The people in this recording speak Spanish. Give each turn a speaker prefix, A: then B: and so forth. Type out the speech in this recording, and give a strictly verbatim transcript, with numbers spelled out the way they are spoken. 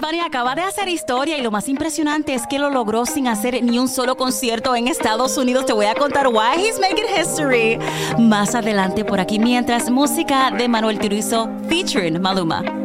A: Bunny acaba de hacer historia y lo más impresionante es que lo logró sin hacer ni un solo concierto en Estados Unidos. Te voy a contar why he's making history más adelante por aquí. Mientras, música de Manuel Turizo featuring Maluma.